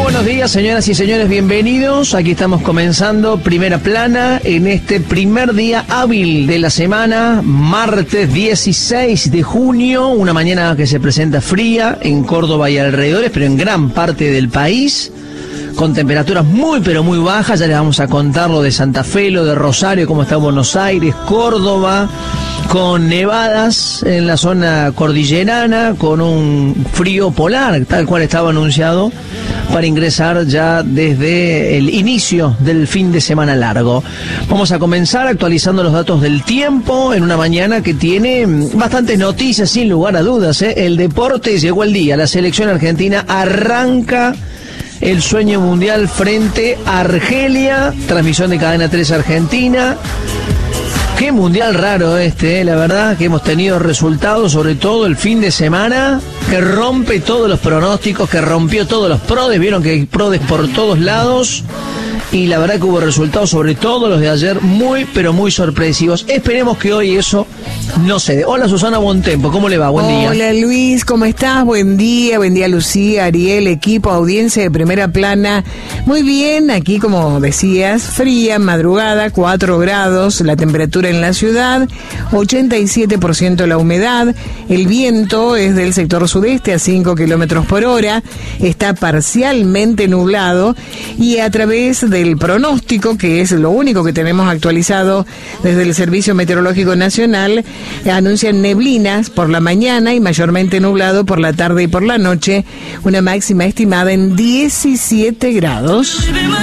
Buenos días, señoras y señores, bienvenidos. Aquí estamos comenzando Primera Plana en este primer día hábil de la semana, martes 16 de junio, una mañana que se presenta fría en Córdoba y alrededores, pero en gran parte del país, con temperaturas muy pero muy bajas. Ya les vamos a contar lo de Santa Fe, lo de Rosario, cómo está Buenos Aires, Córdoba, con nevadas en la zona cordillerana, con un frío polar, tal cual estaba anunciado, para ingresar ya desde el inicio del fin de semana largo. Vamos a comenzar actualizando los datos del tiempo en una mañana que tiene bastantes noticias, sin lugar a dudas, ¿eh? El deporte llegó el día, la selección argentina arranca el sueño mundial frente a Argelia, transmisión de Cadena 3 Argentina. Qué mundial raro la verdad, que hemos tenido resultados, sobre todo el fin de semana, que rompe todos los pronósticos, que rompió todos los prodes, vieron que hay prodes por todos lados, y la verdad que hubo resultados, sobre todo los de ayer, muy pero muy sorpresivos. Esperemos que hoy eso no se dé. Hola Susana Bontempo, ¿cómo le va? Buen día. Hola Luis, ¿cómo estás? Buen día Lucía, Ariel, equipo, audiencia de Primera Plana. Muy bien, aquí como decías, fría, madrugada, 4 grados, la temperatura en la ciudad, 87% la humedad, el viento es del sector sudeste a 5 kilómetros por hora, está parcialmente nublado y a través del pronóstico, que es lo único que tenemos actualizado desde el Servicio Meteorológico Nacional, anuncian neblinas por la mañana y mayormente nublado por la tarde y por la noche, una máxima estimada en 17 grados.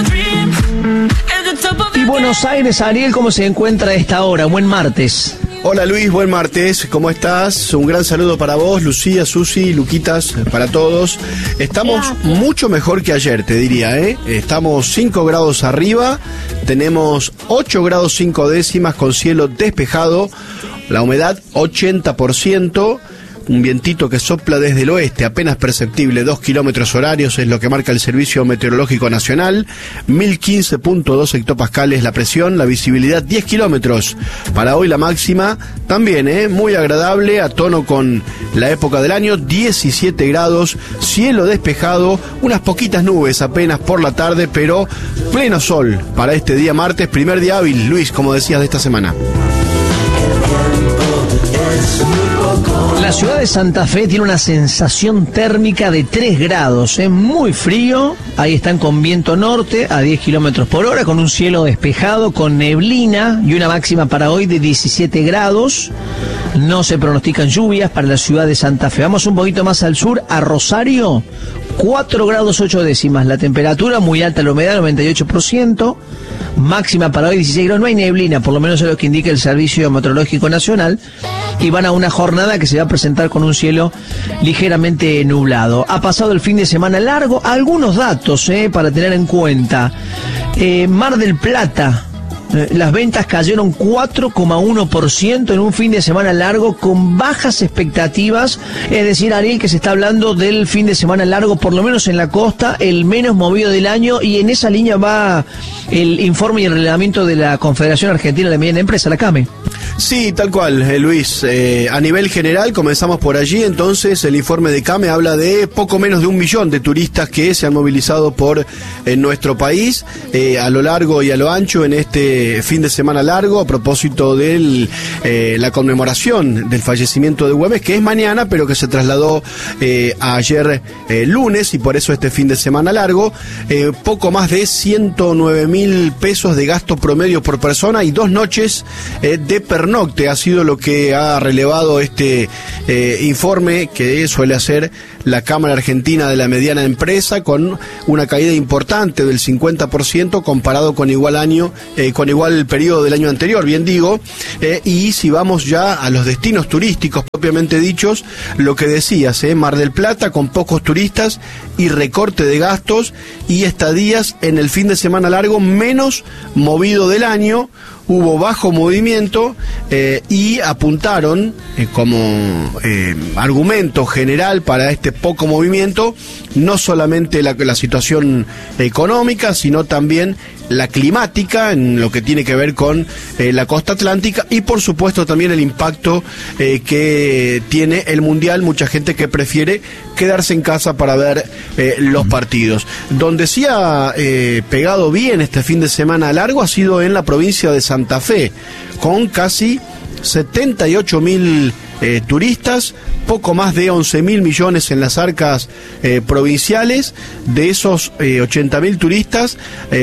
Y Buenos Aires, Ariel, ¿cómo se encuentra a esta hora? Buen martes. Hola Luis, buen martes, ¿cómo estás? Un gran saludo para vos, Lucía, Susi, Luquitas, para todos. Estamos mucho mejor que ayer, te diría, ¿eh? Estamos 5 grados arriba, tenemos 8 grados 5 décimas con cielo despejado, la humedad 80%, un vientito que sopla desde el oeste, apenas perceptible, 2 kilómetros horarios es lo que marca el Servicio Meteorológico Nacional, 1015.2 hectopascales la presión, la visibilidad 10 kilómetros. Para hoy la máxima también, muy agradable, a tono con la época del año, 17 grados, cielo despejado, unas poquitas nubes apenas por la tarde, pero pleno sol para este día martes, primer día hábil, Luis, como decías, de esta semana. La ciudad de Santa Fe tiene una sensación térmica de 3 grados, muy frío. Ahí están con viento norte a 10 kilómetros por hora, con un cielo despejado, con neblina y una máxima para hoy de 17 grados. No se pronostican lluvias para la ciudad de Santa Fe. Vamos un poquito más al sur, a Rosario, 4 grados 8 décimas. La temperatura muy alta, la humedad 98%. Máxima para hoy 16 grados, no hay neblina, por lo menos es lo que indica el Servicio Meteorológico Nacional, y van a una jornada que se va a presentar con un cielo ligeramente nublado. Ha pasado el fin de semana largo, algunos datos para tener en cuenta. Mar del Plata, las ventas cayeron 4,1% en un fin de semana largo con bajas expectativas, es decir, Ariel, que se está hablando del fin de semana largo, por lo menos en la costa, el menos movido del año, y en esa línea va el informe y el reglamento de la Confederación Argentina de Mediana Empresa, la CAME. Sí, tal cual, Luis. A nivel general, comenzamos por allí, entonces el informe de CAME habla de poco menos de 1 millón de turistas que se han movilizado por nuestro país a lo largo y a lo ancho en este fin de semana largo, a propósito de la conmemoración del fallecimiento de Güemes, que es mañana, pero que se trasladó a ayer lunes, y por eso este fin de semana largo, poco más de 109.000 pesos de gasto promedio por persona y 2 noches de pernocte ha sido lo que ha relevado este informe que suele hacer la Cámara Argentina de la Mediana Empresa, con una caída importante del 50% comparado con igual periodo del año anterior, bien digo, y si vamos ya a los destinos turísticos propiamente dichos, lo que decías, Mar del Plata con pocos turistas y recorte de gastos y estadías en el fin de semana largo menos movido del año. Hubo bajo movimiento y apuntaron como argumento general para este poco movimiento no solamente la situación económica, sino también la climática, en lo que tiene que ver con la costa atlántica, y por supuesto también el impacto que tiene el Mundial. Mucha gente que prefiere quedarse en casa para ver los partidos. Donde sí ha pegado bien este fin de semana largo ha sido en la provincia de Santa Fe, con casi 78.000 turistas, poco más de 11.000 millones en las arcas provinciales. De esos 80.000 turistas,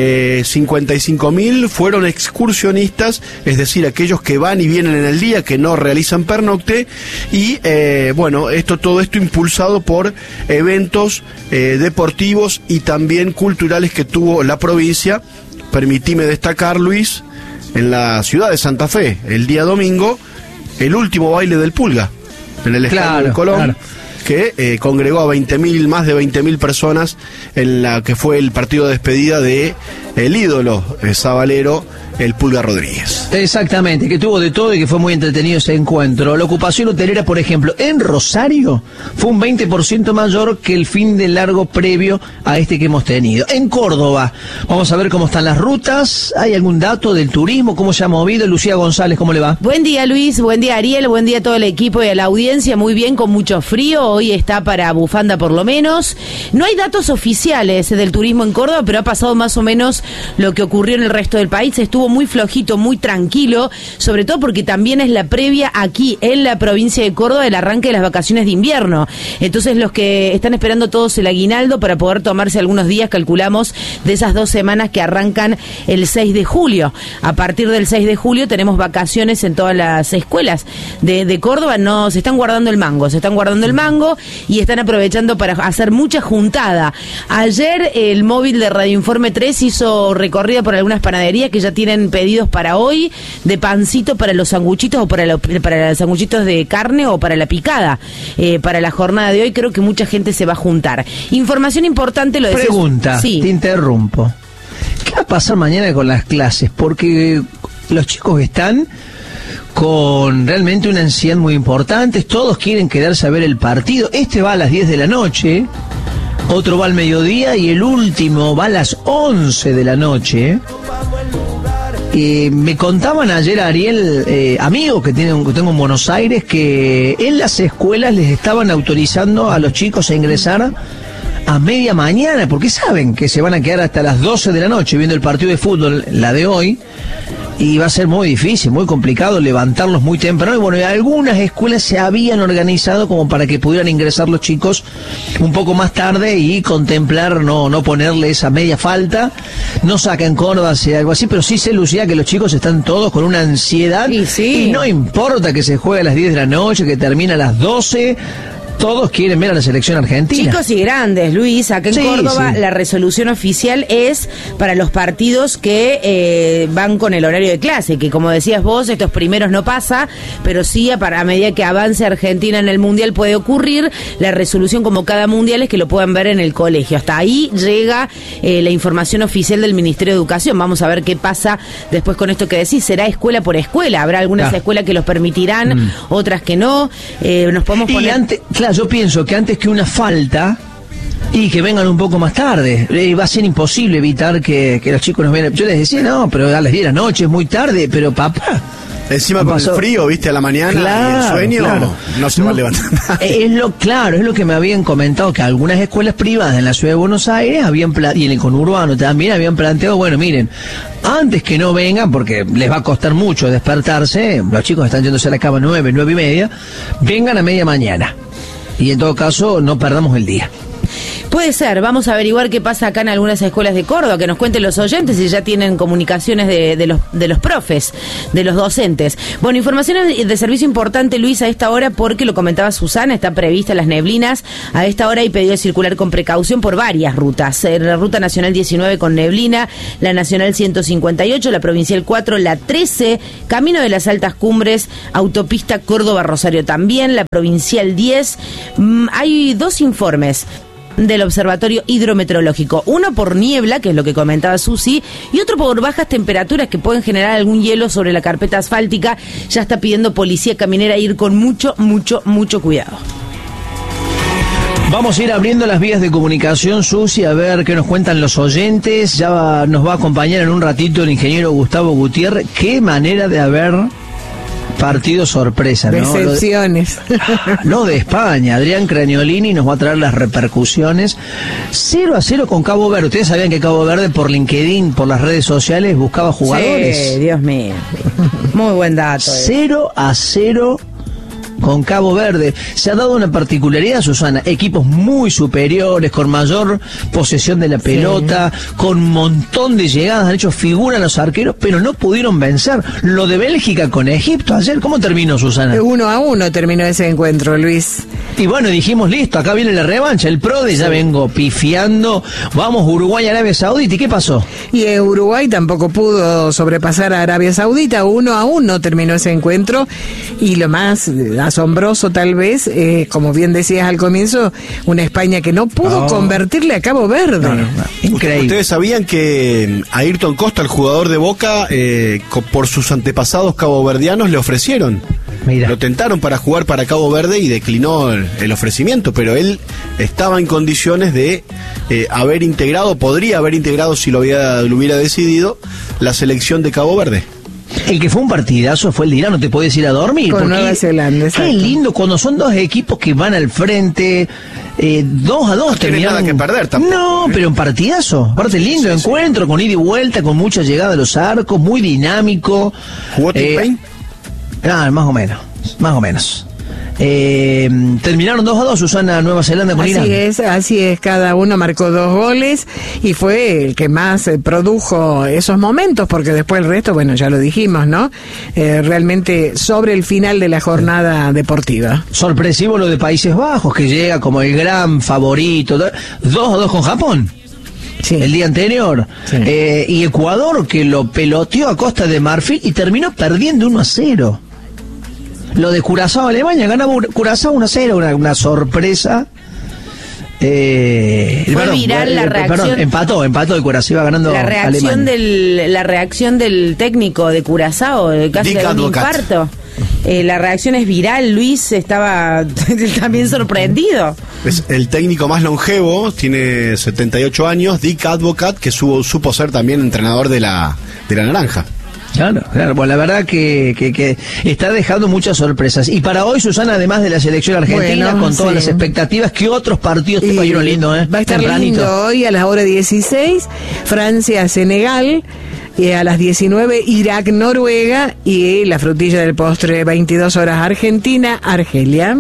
55.000 fueron excursionistas, es decir, aquellos que van y vienen en el día, que no realizan pernocte. Y bueno, todo esto impulsado por eventos deportivos y también culturales que tuvo la provincia. Permitime destacar, Luis, en la ciudad de Santa Fe, el día domingo, el último baile del Pulga, en el Estadio del Colón, claro, que congregó a más de 20.000 personas en la que fue el partido de despedida de el ídolo sabalero, el Pulga Rodríguez. Exactamente, que tuvo de todo y que fue muy entretenido ese encuentro. La ocupación hotelera, por ejemplo, en Rosario fue un 20% mayor que el fin de largo previo a este que hemos tenido. En Córdoba, vamos a ver cómo están las rutas. ¿Hay algún dato del turismo? ¿Cómo se ha movido? Lucía González, ¿cómo le va? Buen día, Luis. Buen día, Ariel. Buen día a todo el equipo y a la audiencia. Muy bien, con mucho frío. Hoy está para bufanda por lo menos. No hay datos oficiales del turismo en Córdoba, pero ha pasado más o menos lo que ocurrió en el resto del país. Estuvo muy flojito, muy tranquilo, sobre todo porque también es la previa aquí en la provincia de Córdoba del arranque de las vacaciones de invierno. Entonces los que están esperando todos el aguinaldo para poder tomarse algunos días, calculamos, de esas 2 semanas que arrancan el 6 de julio. A partir del 6 de julio tenemos vacaciones en todas las escuelas de Córdoba. No, se están guardando el mango y están aprovechando para hacer mucha juntada. Ayer el móvil de Radio Informe 3 hizo recorrida por algunas panaderías que ya tienen pedidos para hoy de pancito para los sanguchitos o para los sanguchitos de carne o para la picada. Para la jornada de hoy creo que mucha gente se va a juntar. Información importante, lo decía. Pregunta, sí. Te interrumpo. ¿Qué va a pasar mañana con las clases? Porque los chicos están con realmente una ansiedad muy importante, todos quieren quedarse a ver el partido. Este va a las 10 de la noche, otro va al mediodía y el último va a las 11 de la noche. Me contaban ayer, Ariel, amigos que tengo en Buenos Aires, que en las escuelas les estaban autorizando a los chicos a ingresar a media mañana, porque saben que se van a quedar hasta las 12 de la noche viendo el partido de fútbol, la de hoy, y va a ser muy difícil, muy complicado levantarlos muy temprano. Y bueno, algunas escuelas se habían organizado como para que pudieran ingresar los chicos un poco más tarde y contemplar no ponerle esa media falta. No sacan Córdoba, algo así, pero sí sé, Lucía, que los chicos están todos con una ansiedad. Sí. Y no importa que se juegue a las 10 de la noche, que termina a las 12... Todos quieren ver a la selección argentina. Chicos y grandes, Luis, acá en Córdoba la resolución oficial es para los partidos que van con el horario de clase, que como decías vos, estos primeros no pasa, pero sí a medida que avance Argentina en el Mundial puede ocurrir. La resolución, como cada Mundial, es que lo puedan ver en el colegio. Hasta ahí llega la información oficial del Ministerio de Educación. Vamos a ver qué pasa después con esto que decís. Será escuela por escuela. Habrá algunas escuelas que los permitirán, otras que no. Nos podemos poner... Claro, yo pienso que antes que una falta y que vengan un poco más tarde, va a ser imposible evitar que los chicos nos vean. Yo les decía, no, pero a las 10 de la noche es muy tarde, pero papá... Encima con el frío, viste, a la mañana, y el sueño, no se va a levantar nadie. Es lo que me habían comentado, que algunas escuelas privadas en la ciudad de Buenos Aires y en el conurbano también habían planteado, bueno, miren, antes que no vengan, porque les va a costar mucho despertarse, los chicos están yéndose a la cama 9:30, vengan a media mañana. Y en todo caso, no perdamos el día. Puede ser, vamos a averiguar qué pasa acá en algunas escuelas de Córdoba, que nos cuenten los oyentes si ya tienen comunicaciones de los profes, de los docentes. Bueno, información de servicio importante, Luis, a esta hora, porque lo comentaba Susana, está prevista las neblinas. A esta hora hay pedido de circular con precaución por varias rutas. La ruta nacional 19 con neblina, la nacional 158, la provincial 4, la 13, camino de las altas cumbres, autopista Córdoba-Rosario también, la provincial 10. Hay 2 informes del Observatorio Hidrometeorológico, uno por niebla, que es lo que comentaba Susi, y otro por bajas temperaturas que pueden generar algún hielo sobre la carpeta asfáltica. Ya está pidiendo Policía Caminera ir con mucho cuidado. Vamos a ir abriendo las vías de comunicación, Susi, a ver qué nos cuentan los oyentes. Ya nos va a acompañar en un ratito el ingeniero Gustavo Gutiérrez. Qué manera de haber partido sorpresa, ¿no? Decepciones. Lo de España. Adrián Craniolini nos va a traer las repercusiones. 0-0 con Cabo Verde. Ustedes sabían que Cabo Verde por LinkedIn, por las redes sociales, buscaba jugadores. Sí, Dios mío. Muy buen dato. 0-0 con Cabo Verde. Se ha dado una particularidad, Susana, equipos muy superiores, con mayor posesión de la pelota, con un montón de llegadas, han hecho figura los arqueros, pero no pudieron vencer. Lo de Bélgica con Egipto ayer, ¿cómo terminó, Susana? 1-1 terminó ese encuentro, Luis. Y bueno, dijimos, listo, acá viene la revancha, el PRODE, ya vengo pifiando, vamos Uruguay, Arabia Saudita, ¿y qué pasó? Y Uruguay tampoco pudo sobrepasar a Arabia Saudita, 1-1 terminó ese encuentro, y lo más asombroso tal vez, como bien decías al comienzo, una España que no pudo convertirle a Cabo Verde. Increíble. Ustedes sabían que a Ayrton Costa, el jugador de Boca, por sus antepasados caboverdianos le ofrecieron. Mira. Lo tentaron para jugar para Cabo Verde y declinó el ofrecimiento, pero él estaba en condiciones de podría haber integrado, si lo hubiera decidido, la selección de Cabo Verde. El que fue un partidazo fue el de Irán, no te podés ir a dormir. Con Nueva Zelanda, exacto. Qué lindo cuando son dos equipos que van al frente, 2-2 no tiene nada que perder tampoco. No, pero un partidazo. Aparte lindo encuentro, con ida y vuelta, con mucha llegada a los arcos, muy dinámico. ¿Jugó Tim Payne? Más o menos. Terminaron 2-2, Susana, Nueva Zelanda con Irán. Así es, cada uno marcó 2 goles y fue el que más produjo esos momentos, porque después el resto, bueno, ya lo dijimos, ¿no? Realmente sobre el final de la jornada deportiva. Sorpresivo lo de Países Bajos, que llega como el gran favorito, 2-2 con Japón. Sí. El día anterior. Sí. Y Ecuador, que lo peloteó a Costa de Marfil y terminó perdiendo 1-0. Lo de Curazao, Alemania, ganaba Curazao 1-0, una sorpresa. Fue viral la reacción. Empató de Curazao, iba ganando la reacción del técnico de Curazao, casi de un infarto. La reacción es viral, Luis estaba también sorprendido. Es el técnico más longevo, tiene 78 años, Dick Advocat, que supo ser también entrenador de la Naranja. Claro. Bueno, la verdad que está dejando muchas sorpresas. Y para hoy, Susana, además de la selección argentina, con todas las expectativas, ¿qué otros partidos te cayeron lindo, Va a estar lindo hoy a las horas 16, Francia-Senegal. A las 19, Irak-Noruega. Y la frutilla del postre, 22 horas, Argentina-Argelia.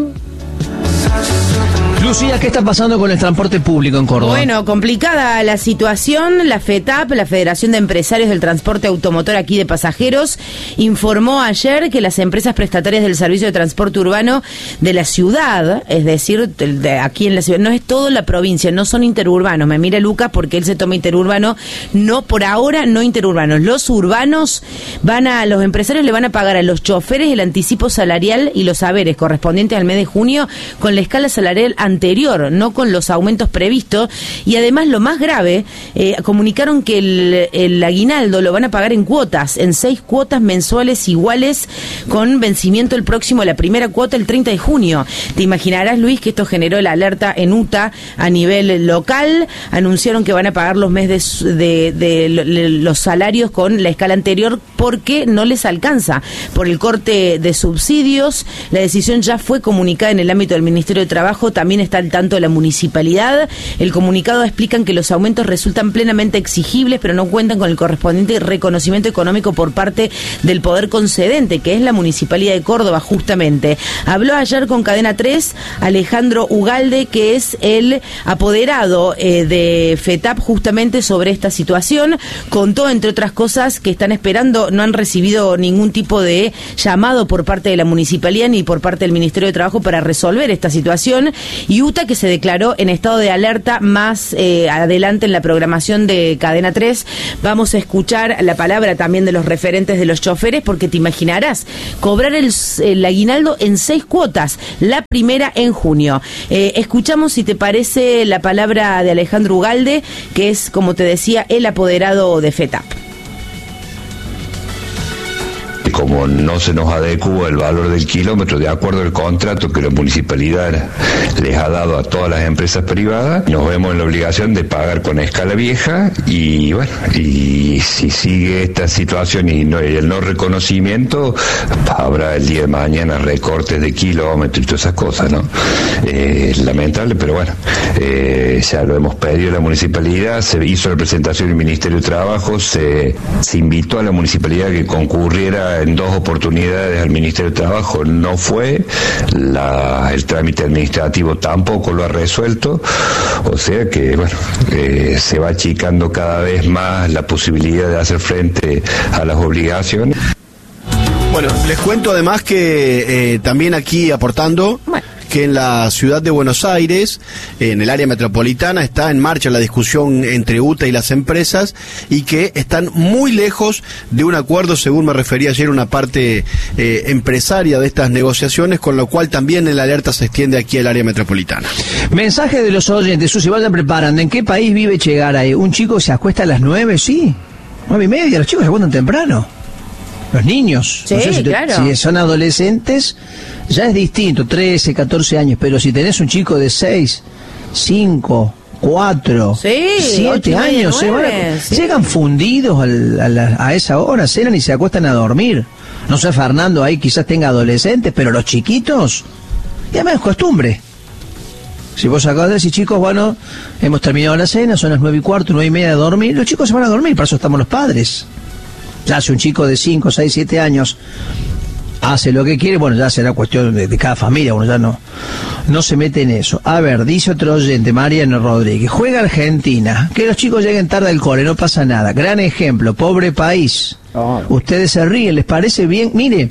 Lucía, ¿qué está pasando con el transporte público en Córdoba? Bueno, complicada la situación. La FETAP, la Federación de Empresarios del Transporte Automotor aquí de Pasajeros, informó ayer que las empresas prestatarias del servicio de transporte urbano de la ciudad, es decir, aquí en la ciudad, no es toda la provincia, no son interurbanos. Me mira Lucas porque él se toma interurbano. No, por ahora no interurbanos. Los urbanos los empresarios le van a pagar a los choferes el anticipo salarial y los haberes correspondientes al mes de junio con la escala salarial anterior, no con los aumentos previstos. Y además, lo más grave, comunicaron que el aguinaldo lo van a pagar en cuotas, en 6 cuotas mensuales iguales, con vencimiento el próximo, la primera cuota el 30 de junio. Te imaginarás, Luis, que esto generó la alerta en UTA a nivel local. Anunciaron que van a pagar los meses de los salarios con la escala anterior porque no les alcanza por el corte de subsidios. La decisión ya fue comunicada en el ámbito del Ministerio de Trabajo, también está al tanto de la municipalidad. El comunicado explican que los aumentos resultan plenamente exigibles, pero no cuentan con el correspondiente reconocimiento económico por parte del poder concedente, que es la Municipalidad de Córdoba, justamente. Habló ayer con Cadena 3 Alejandro Ugalde, que es el apoderado de FETAP, justamente sobre esta situación. Contó, entre otras cosas, que están esperando, no han recibido ningún tipo de llamado por parte de la municipalidad ni por parte del Ministerio de Trabajo para resolver esta situación. Y UTA, que se declaró en estado de alerta más adelante en la programación de Cadena 3. Vamos a escuchar la palabra también de los referentes de los choferes, porque te imaginarás, cobrar el aguinaldo en 6 cuotas, la primera en junio. Escuchamos, si te parece, la palabra de Alejandro Ugalde, que es, como te decía, el apoderado de FETAP. Como como no se nos adecua el valor del kilómetro de acuerdo al contrato que la municipalidad les ha dado a todas las empresas privadas, nos vemos en la obligación de pagar con escala vieja y bueno, y si sigue esta situación y el no reconocimiento, habrá el día de mañana recortes de kilómetros y todas esas cosas, ¿no? Lamentable, pero bueno, ya lo hemos pedido a la municipalidad, se hizo la presentación del Ministerio de Trabajo, se invitó a la municipalidad que concurriera en 2 oportunidades al Ministerio de Trabajo, no fue, el trámite administrativo tampoco lo ha resuelto, o sea que bueno, se va achicando cada vez más la posibilidad de hacer frente a las obligaciones. Bueno, les cuento además que también aquí aportando que en la ciudad de Buenos Aires, en el área metropolitana, está en marcha la discusión entre UTA y las empresas y que están muy lejos de un acuerdo, según me refería ayer una parte empresaria de estas negociaciones, con lo cual también el alerta se extiende aquí al área metropolitana. Mensaje de los oyentes, Susi, vayan preparando. ¿En qué país vive Chegaray? ¿Un chico se acuesta a las 9? Sí, 9:30, los chicos se acuestan temprano. Los niños, sí, no sé claro. Si son adolescentes, ya es distinto, 13, 14 años, pero si tenés un chico de 6, 5, 4, 7 años, llegan fundidos a esa hora, cenan y se acuestan a dormir. No sé, Fernando ahí quizás tenga adolescentes, pero los chiquitos, ya me es costumbre. Si vos acabas de decir, chicos, bueno, hemos terminado la cena, son las 9:15, 9:30 de dormir, los chicos se van a dormir, para eso estamos los padres. Ya si un chico de 5, 6, 7 años hace lo que quiere, bueno, ya será cuestión de cada familia, uno ya no se mete en eso. A ver, dice otro oyente, Mariano Rodríguez, juega Argentina, que los chicos lleguen tarde al cole, no pasa nada. Gran ejemplo, pobre país. Ustedes se ríen, ¿les parece bien? Mire,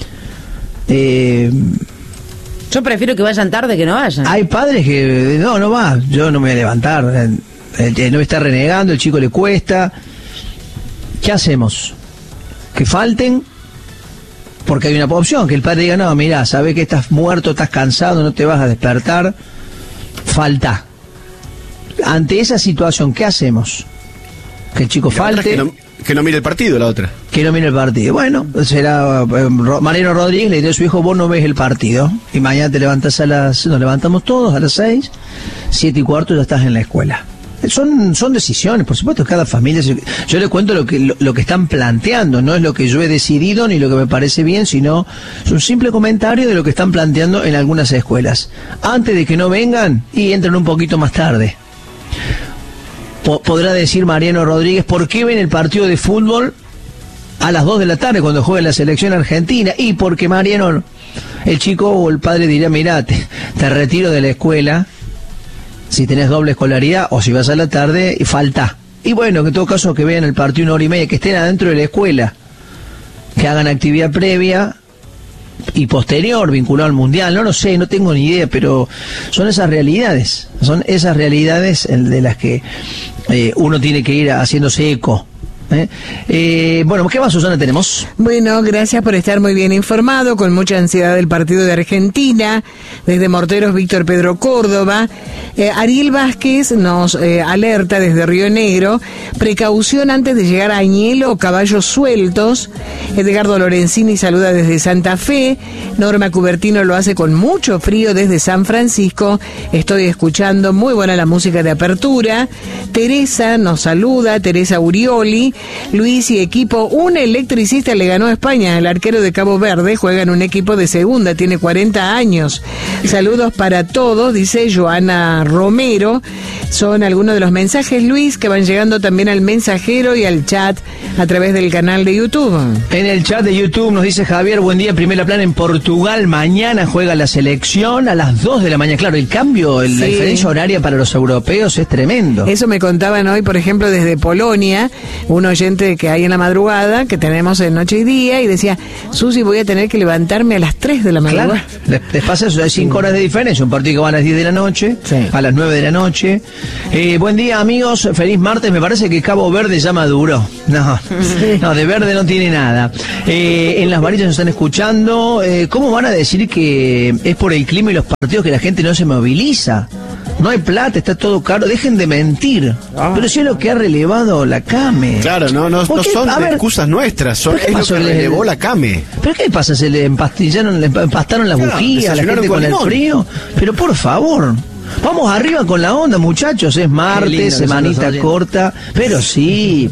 yo prefiero que vayan tarde que no vayan. Hay padres que, no va, yo no me voy a levantar, no me está renegando, el chico le cuesta. ¿Qué hacemos? Que falten, porque hay una opción, que el padre diga, no, mirá, sabés que estás muerto, estás cansado, no te vas a despertar, falta. Ante esa situación, ¿qué hacemos? Que el chico falte. Que no mire el partido, la otra. Que no mire el partido. Bueno, será Mariano Rodríguez, le dice a su hijo, vos no ves el partido, y mañana te levantas nos levantamos todos a las 6, 7:15 ya estás en la escuela. Son decisiones, por supuesto, cada familia. Yo le cuento lo que están planteando, no es lo que yo he decidido ni lo que me parece bien, sino es un simple comentario de lo que están planteando en algunas escuelas. Antes de que no vengan y entren un poquito más tarde. Podrá decir Mariano Rodríguez, ¿por qué ven el partido de fútbol a las 2 de la tarde cuando juega la selección argentina? Y porque Mariano, el chico o el padre dirá, mirá, te retiro de la escuela si tenés doble escolaridad, o si vas a la tarde, y falta. Y bueno, que en todo caso que vean el partido 1 hora y media, que estén adentro de la escuela, que hagan actividad previa y posterior, vinculado al mundial, no lo sé, no tengo ni idea, pero son esas realidades de las que uno tiene que ir haciéndose eco. Bueno, ¿qué más, Susana, tenemos? Bueno, gracias por estar muy bien informado, con mucha ansiedad del partido de Argentina. Desde Morteros, Víctor Pedro Córdoba. Ariel Vázquez nos alerta desde Río Negro, precaución antes de llegar a Añelo, caballos sueltos. Edgardo Lorenzini saluda desde Santa Fe. Norma Cubertino lo hace con mucho frío desde San Francisco. Estoy escuchando, muy buena la música de apertura. Teresa nos saluda, Teresa Urioli. Luis y equipo, un electricista le ganó a España, el arquero de Cabo Verde, juega en un equipo de segunda, tiene 40 años. Saludos para todos, dice Joana Romero. Son algunos de los mensajes, Luis, que van llegando también al mensajero y al chat a través del canal de YouTube. En el chat de YouTube nos dice Javier, buen día, primera plana en Portugal, mañana juega la selección a las 2 de la mañana. Claro, el cambio, la diferencia horaria para los europeos es tremendo. Eso me contaban hoy, por ejemplo, desde Polonia, un oyente que hay en la madrugada, que tenemos en noche y día, y decía, Susi, voy a tener que levantarme a las 3 de la madrugada. Claro, les pasa eso, hay 5 horas de diferencia, un partido que va a las 10 de la noche, a las 9 de la noche. Buen día, amigos, feliz martes. Me parece que Cabo Verde ya maduró. No, de verde no tiene nada. En las varillas nos están escuchando. ¿Cómo van a decir que es por el clima y los partidos que la gente no se moviliza? No hay plata, está todo caro, dejen de mentir. Pero si es lo que ha relevado la CAME. Claro, no son excusas nuestras, es lo que relevó la CAME. ¿Pero qué pasa? ¿Se le empastaron las bujías a la gente con el frío? Pero por favor, vamos arriba con la onda, muchachos. Es martes, semanita corta. Pero sí.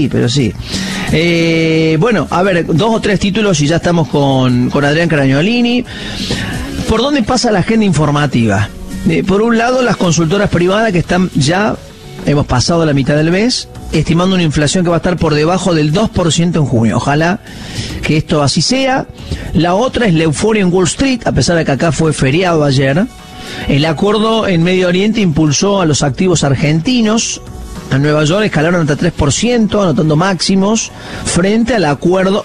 Bueno, a ver, 2 o 3 títulos y ya estamos con Adrián Cragnolini. ¿Por dónde pasa la agenda informativa? Por un lado, las consultoras privadas que están ya, hemos pasado la mitad del mes, estimando una inflación que va a estar por debajo del 2% en junio. Ojalá que esto así sea. La otra es la euforia en Wall Street, a pesar de que acá fue feriado ayer. El acuerdo en Medio Oriente impulsó a los activos argentinos. En Nueva York escalaron hasta 3%, anotando máximos, frente al acuerdo.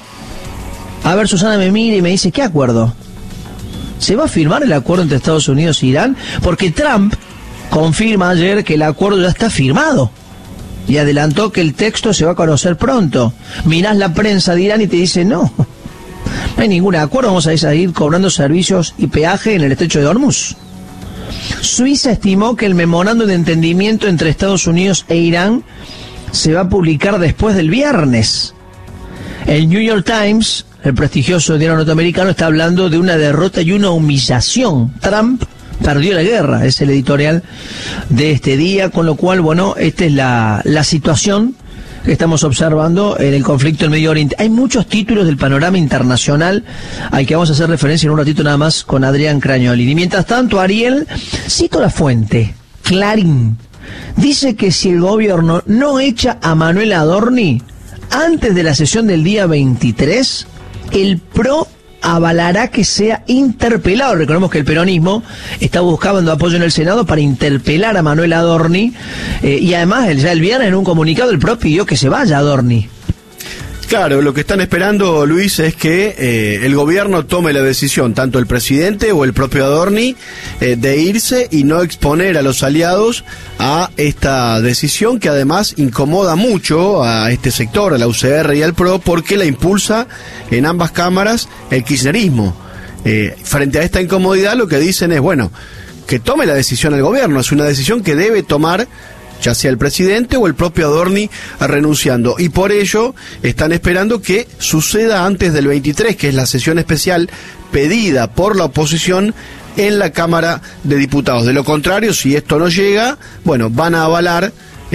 A ver, Susana me mira y me dice, ¿qué acuerdo? ¿Se va a firmar el acuerdo entre Estados Unidos e Irán? Porque Trump confirma ayer que el acuerdo ya está firmado y adelantó que el texto se va a conocer pronto. Mirás la prensa de Irán y te dice, no hay ningún acuerdo, vamos a seguir cobrando servicios y peaje en el estrecho de Hormuz. Suiza estimó que el memorando de entendimiento entre Estados Unidos e Irán se va a publicar después del viernes. El New York Times, el prestigioso diario norteamericano, está hablando de una derrota y una humillación. Trump perdió la guerra, es el editorial de este día, con lo cual, bueno, esta es la situación que estamos observando en el conflicto en Medio Oriente. Hay muchos títulos del panorama internacional al que vamos a hacer referencia en un ratito nada más con Adrián Cragnolini. Y mientras tanto, Ariel, cito la fuente, Clarín, dice que si el gobierno no echa a Manuel Adorni antes de la sesión del día 23, el PRO avalará que sea interpelado. Recordemos que el peronismo está buscando apoyo en el Senado para interpelar a Manuel Adorni, y además ya el viernes en un comunicado el PRO pidió que se vaya Adorni. Claro, lo que están esperando, Luis, es que el gobierno tome la decisión, tanto el presidente o el propio Adorni, de irse y no exponer a los aliados a esta decisión que además incomoda mucho a este sector, a la UCR y al PRO, porque la impulsa en ambas cámaras el kirchnerismo. Frente a esta incomodidad lo que dicen es, bueno, que tome la decisión el gobierno, es una decisión que debe tomar ya sea el presidente o el propio Adorni renunciando, y por ello están esperando que suceda antes del 23, que es la sesión especial pedida por la oposición en la Cámara de Diputados. De lo contrario, si esto no llega, bueno, van a avalar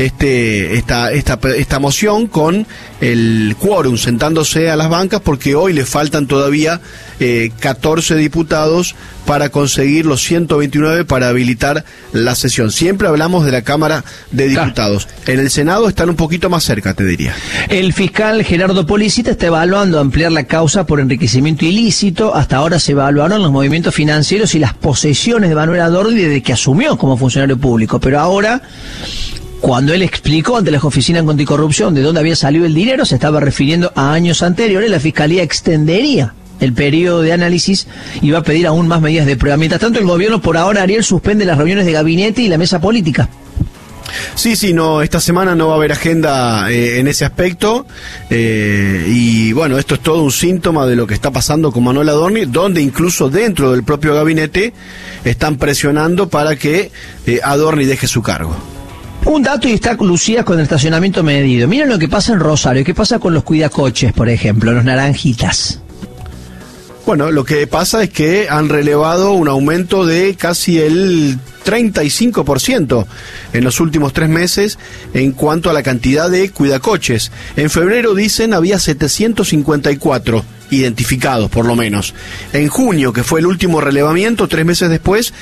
esta moción con el quórum sentándose a las bancas, porque hoy le faltan todavía 14 diputados para conseguir los 129 para habilitar la sesión. Siempre hablamos de la Cámara de Diputados. Claro. En el Senado están un poquito más cerca, te diría. El fiscal Gerardo Policita está evaluando ampliar la causa por enriquecimiento ilícito. Hasta ahora se evaluaron los movimientos financieros y las posesiones de Manuel Adorni desde que asumió como funcionario público, pero ahora, cuando él explicó ante las oficinas anticorrupción de dónde había salido el dinero, se estaba refiriendo a años anteriores. La Fiscalía extendería el periodo de análisis y va a pedir aún más medidas de prueba. Mientras tanto, el gobierno por ahora, Ariel, suspende las reuniones de gabinete y la mesa política. Sí, no, esta semana no va a haber agenda en ese aspecto, y bueno, esto es todo un síntoma de lo que está pasando con Manuel Adorni, donde incluso dentro del propio gabinete están presionando para que Adorni deje su cargo. Un dato, y está Lucía con el estacionamiento medido. Miren lo que pasa en Rosario. ¿Qué pasa con los cuidacoches, por ejemplo, los naranjitas? Bueno, lo que pasa es que han relevado un aumento de casi el 35% en los últimos 3 meses en cuanto a la cantidad de cuidacoches. En febrero, dicen, había 754 identificados, por lo menos. En junio, que fue el último relevamiento, 3 meses después,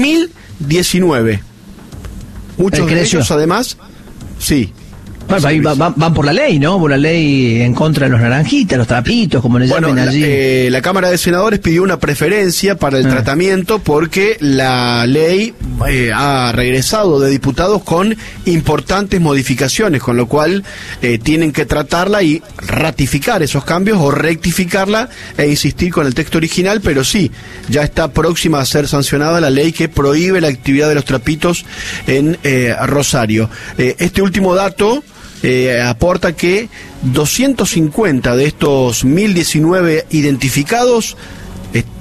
1019. Muchos de ellos, además, sí. Bueno, ahí van por la ley, ¿no? Por la ley en contra de los naranjitas, los trapitos, como les llaman allí. La Cámara de Senadores pidió una preferencia para el tratamiento porque la ley ha regresado de diputados con importantes modificaciones, con lo cual tienen que tratarla y ratificar esos cambios o rectificarla e insistir con el texto original, pero sí, ya está próxima a ser sancionada la ley que prohíbe la actividad de los trapitos en Rosario. Este último dato aporta que 250 de estos 1019 identificados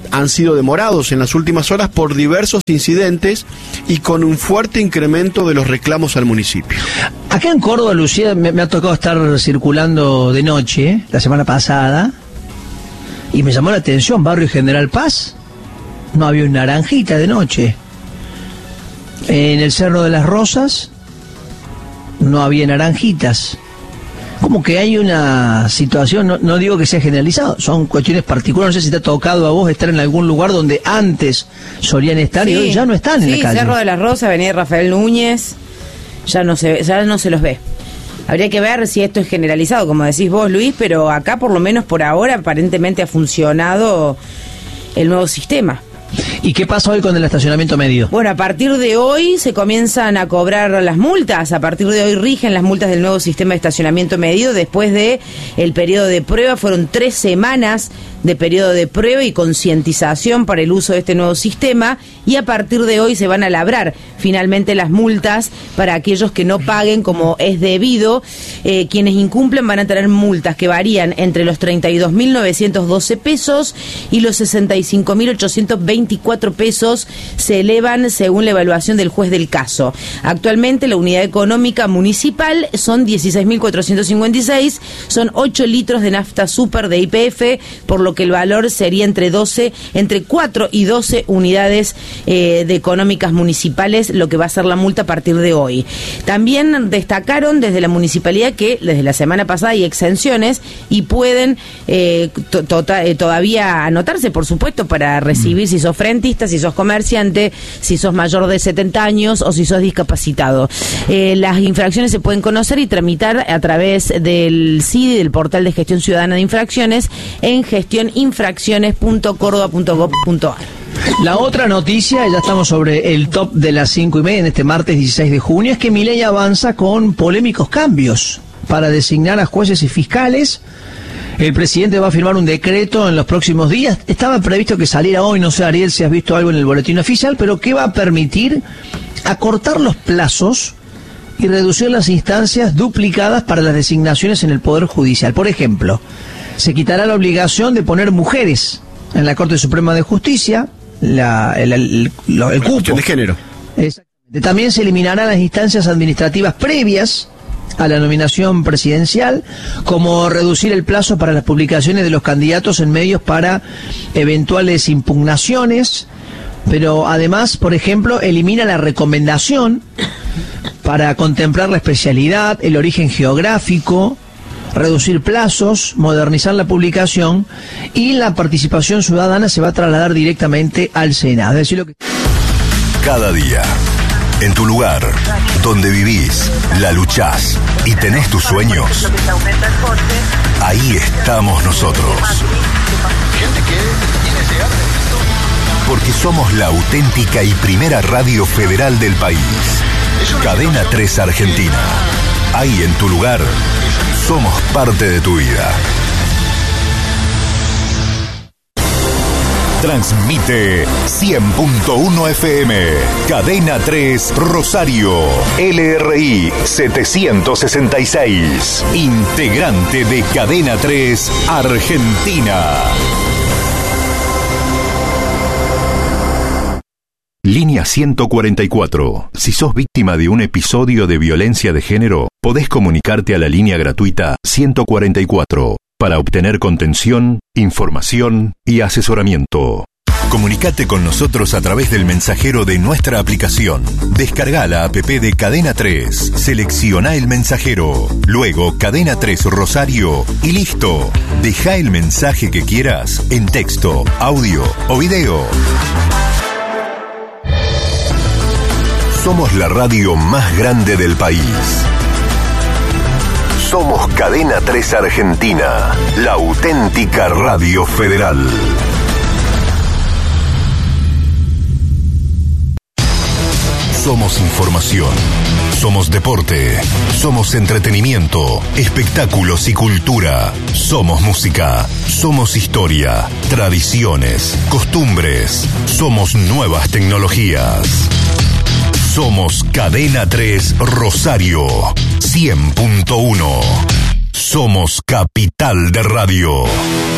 han sido demorados en las últimas horas por diversos incidentes y con un fuerte incremento de los reclamos al municipio. Acá en Córdoba, Lucía, me ha tocado estar circulando de noche la semana pasada y me llamó la atención, barrio General Paz, no había una naranjita de noche. En el Cerro de las Rosas no había naranjitas. Como que hay una situación, no digo que sea generalizado, son cuestiones particulares. No sé si te ha tocado a vos estar en algún lugar donde antes solían estar y hoy ya no están en la calle. Cerro de las Rosas, Avenida Rafael Núñez, ya no se los ve. Habría que ver si esto es generalizado, como decís vos, Luis, pero acá por lo menos por ahora aparentemente ha funcionado el nuevo sistema. ¿Y qué pasa hoy con el estacionamiento medio? Bueno, a partir de hoy se comienzan a cobrar las multas. A partir de hoy rigen las multas del nuevo sistema de estacionamiento medido. Después de el periodo de prueba, fueron 3 semanas de periodo de prueba y concientización para el uso de este nuevo sistema. Y a partir de hoy se van a labrar finalmente las multas para aquellos que no paguen como es debido. Quienes incumplen van a tener multas que varían entre los 32.912 pesos y los 65.824 pesos. Se elevan según la evaluación del juez del caso. Actualmente la unidad económica municipal son 16.456, son 8 litros de nafta super de YPF, por lo que el valor sería entre 4 y 12 unidades de económicas municipales, lo que va a ser la multa a partir de hoy. También destacaron desde la municipalidad que desde la semana pasada hay exenciones y pueden todavía anotarse, por supuesto, para recibir si sos frentista, si sos comerciante, si sos mayor de 70 años o si sos discapacitado. Las infracciones se pueden conocer y tramitar a través del CIDI, del Portal de Gestión Ciudadana de Infracciones, en gestioninfracciones.córdoba.gov.ar. La otra noticia, ya estamos sobre el top de las 5:30 en este martes 16 de junio, es que Milei avanza con polémicos cambios para designar a jueces y fiscales. El presidente va a firmar un decreto en los próximos días. Estaba previsto que saliera hoy, no sé, Ariel, si has visto algo en el boletín oficial, pero que va a permitir acortar los plazos y reducir las instancias duplicadas para las designaciones en el Poder Judicial. Por ejemplo, se quitará la obligación de poner mujeres en la Corte Suprema de Justicia, el cupo de género. Exactamente. También se eliminarán las instancias administrativas previas a la nominación presidencial, como reducir el plazo para las publicaciones de los candidatos en medios para eventuales impugnaciones, pero además, por ejemplo, elimina la recomendación para contemplar la especialidad, el origen geográfico, reducir plazos, modernizar la publicación, y la participación ciudadana se va a trasladar directamente al Senado. Es decir, Cada día, en tu lugar, donde vivís, la luchás y tenés tus sueños, ahí estamos nosotros. Porque somos la auténtica y primera radio federal del país. Cadena 3 Argentina. Ahí en tu lugar, somos parte de tu vida. Transmite 100.1 FM, Cadena 3 Rosario, LRI 766, integrante de Cadena 3 Argentina. Línea 144. Si sos víctima de un episodio de violencia de género, podés comunicarte a la línea gratuita 144 para obtener contención, información y asesoramiento. Comunicate con nosotros a través del mensajero de nuestra aplicación. Descarga la app de Cadena 3, selecciona el mensajero, luego Cadena 3 Rosario y listo. Deja el mensaje que quieras en texto, audio o video. Somos la radio más grande del país. Somos Cadena 3 Argentina, la auténtica radio federal. Somos información, somos deporte, somos entretenimiento, espectáculos y cultura. Somos música, somos historia, tradiciones, costumbres. Somos nuevas tecnologías. Somos Cadena 3 Rosario 100.1. Somos capital de radio.